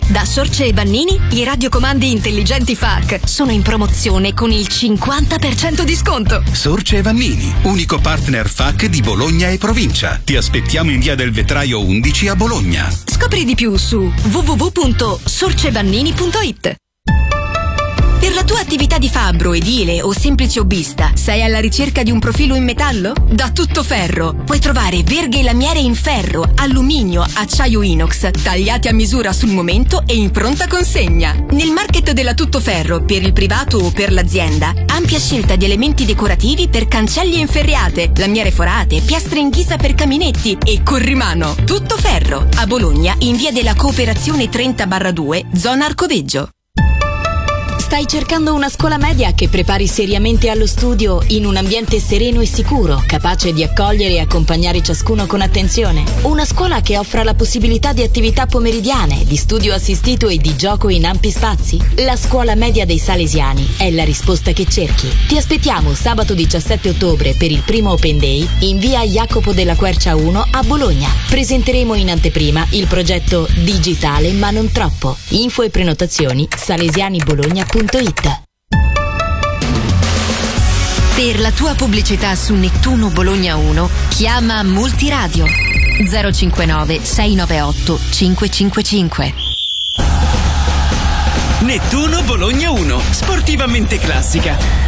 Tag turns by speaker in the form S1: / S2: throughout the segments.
S1: Da Sorce e Bannini i radiocomandi intelligenti FAC sono in promozione con il 50% di sconto.
S2: Sorce e Bannini, unico partner FAC di Bologna e provincia. Ti aspettiamo in via del Vetraio 11 a Bologna.
S1: Scopri di più su www.sorcebannini.it. Per la tua attività di fabbro, edile o semplice hobbista, sei alla ricerca di un profilo in metallo? Da Tuttoferro puoi trovare verghe e lamiere in ferro, alluminio, acciaio inox, tagliati a misura sul momento e in pronta consegna. Nel market della Tuttoferro, per il privato o per l'azienda, ampia scelta di elementi decorativi per cancelli e inferriate, lamiere forate, piastre in ghisa per caminetti e corrimano. Tuttoferro, a Bologna, in via della Cooperazione 30/2, zona Arcoveggio.
S3: Stai cercando una scuola media che prepari seriamente allo studio in un ambiente sereno e sicuro, capace di accogliere e accompagnare ciascuno con attenzione? Una scuola che offra la possibilità di attività pomeridiane, di studio assistito e di gioco in ampi spazi? La scuola media dei Salesiani è la risposta che cerchi. Ti aspettiamo sabato 17 ottobre per il primo Open Day in via Jacopo della Quercia 1 a Bologna. Presenteremo in anteprima il progetto Digitale ma non troppo. Info e prenotazioni salesianibologna.it.
S1: Per la tua pubblicità su Nettuno Bologna 1 chiama Multiradio 059 698 555.
S4: Nettuno Bologna 1, sportivamente classica.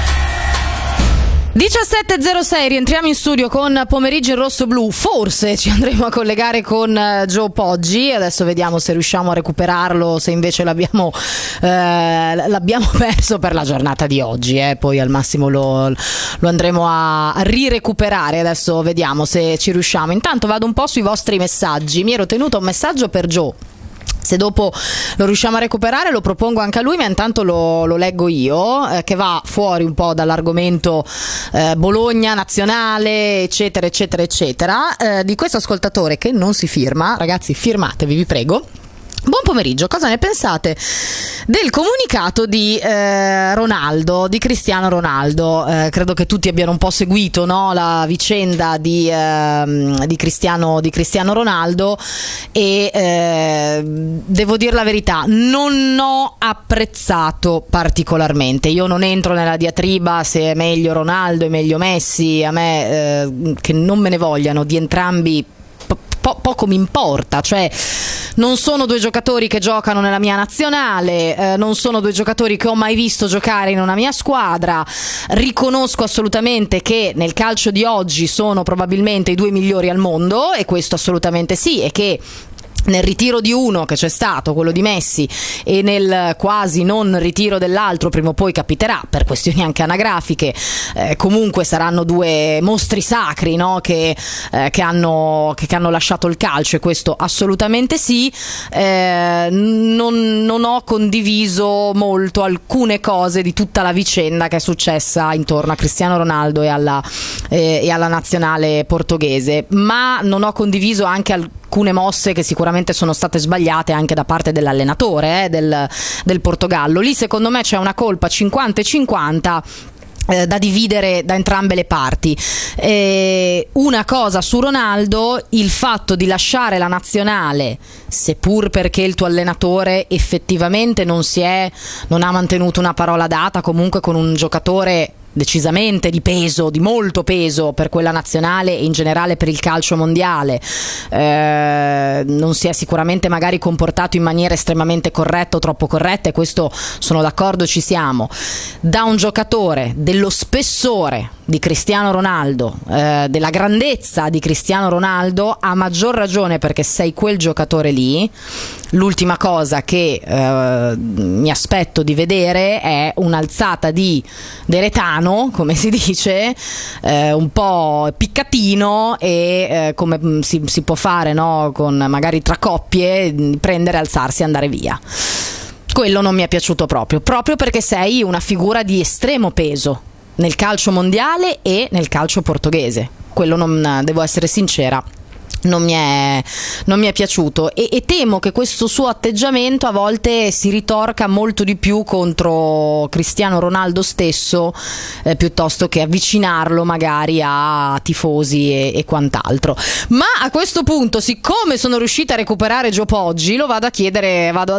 S5: 17.06, rientriamo in studio con Pomeriggio in Rosso Blu. Forse ci andremo a collegare con Joe Poggi, adesso vediamo se riusciamo a recuperarlo, se invece l'abbiamo perso per la giornata di oggi, poi al massimo lo andremo a rirecuperare. Adesso vediamo se ci riusciamo. Intanto vado un po' sui vostri messaggi. Mi ero tenuto un messaggio per Joe, se dopo lo riusciamo a recuperare lo propongo anche a lui, ma intanto lo leggo io, che va fuori un po' dall'argomento Bologna, nazionale, eccetera eccetera eccetera, di questo ascoltatore che non si firma. Ragazzi, firmatevi, vi prego. Buon pomeriggio, cosa ne pensate del comunicato di Ronaldo, di Cristiano Ronaldo? Credo che tutti abbiano un po' seguito, no, la vicenda di Cristiano Ronaldo e devo dire la verità, non ho apprezzato particolarmente. Io non entro nella diatriba se è meglio Ronaldo e meglio Messi, a me che non me ne vogliano di entrambi poco mi importa, cioè non sono due giocatori che giocano nella mia nazionale, non sono due giocatori che ho mai visto giocare in una mia squadra. Riconosco assolutamente che nel calcio di oggi sono probabilmente i due migliori al mondo, e questo assolutamente sì, e che nel ritiro di uno che c'è stato, quello di Messi, e nel quasi non ritiro dell'altro, prima o poi capiterà per questioni anche anagrafiche, comunque saranno due mostri sacri, no? che hanno lasciato il calcio, e questo assolutamente sì. Non ho condiviso molto alcune cose di tutta la vicenda che è successa intorno a Cristiano Ronaldo e alla nazionale portoghese, ma non ho condiviso anche alcune mosse che sicuramente sono state sbagliate anche da parte dell'allenatore del Portogallo. Lì secondo me c'è una colpa 50-50 da dividere da entrambe le parti. Una cosa su Ronaldo: il fatto di lasciare la nazionale, seppur perché il tuo allenatore effettivamente non ha mantenuto una parola data, comunque con un giocatore decisamente di peso, di molto peso per quella nazionale e in generale per il calcio mondiale, non si è sicuramente magari comportato in maniera estremamente corretta o troppo corretta, e questo sono d'accordo, ci siamo. Da un giocatore dello spessore di Cristiano Ronaldo, della grandezza di Cristiano Ronaldo, a maggior ragione perché sei quel giocatore lì, l'ultima cosa che mi aspetto di vedere è un'alzata di Deretano, come si dice, un po' piccatino, e come si può fare, no? Con magari tra coppie, prendere, alzarsi e andare via. Quello non mi è piaciuto proprio perché sei una figura di estremo peso nel calcio mondiale e nel calcio portoghese. Quello, non devo essere sincera, non mi è piaciuto, e temo che questo suo atteggiamento a volte si ritorca molto di più contro Cristiano Ronaldo stesso, piuttosto che avvicinarlo magari a tifosi e quant'altro. Ma a questo punto, siccome sono riuscita a recuperare Joe Poggi, lo vado a